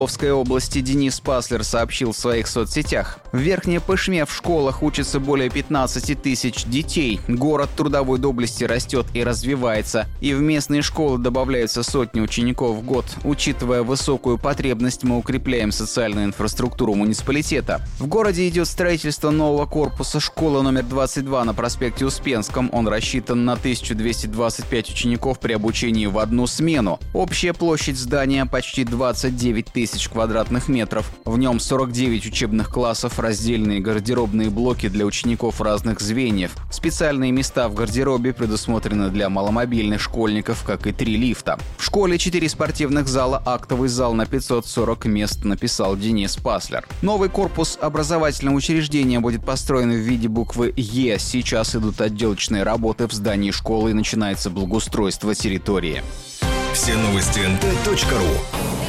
Орловской области Денис Паслер сообщил в своих соцсетях. В Верхней Пышме в школах учатся более 15 тысяч детей. Город трудовой доблести растет и развивается. И в местные школы добавляются сотни учеников в год. Учитывая высокую потребность, мы укрепляем социальную инфраструктуру муниципалитета. В городе идет строительство нового корпуса школы номер 22 на проспекте Успенском. Он рассчитан на 1225 учеников при обучении в одну смену. Общая площадь здания почти 29 тысяч квадратных метров. В нем 49 учебных классов, раздельные гардеробные блоки для учеников разных звеньев. Специальные места в гардеробе предусмотрены для маломобильных школьников, как и 3 лифта. В школе 4 спортивных зала, актовый зал на 540 мест, написал Денис Паслер. Новый корпус образовательного учреждения будет построен в виде буквы «Е». Сейчас идут отделочные работы в здании школы и начинается благоустройство территории. Все новости nt.ru.